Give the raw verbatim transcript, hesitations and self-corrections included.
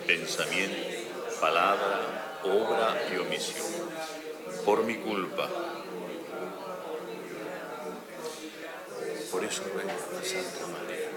pensamiento, palabra, obra y omisión. Por mi culpa. Por eso ruego a Santa María,